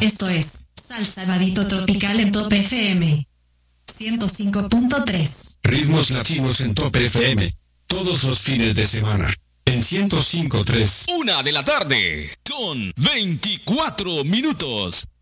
Esto es Salsa Vadito Tropical en Top FM 105.3. Ritmos latinos en Top FM. Todos los fines de semana. En 105.3. 1 de la tarde con 24 minutos.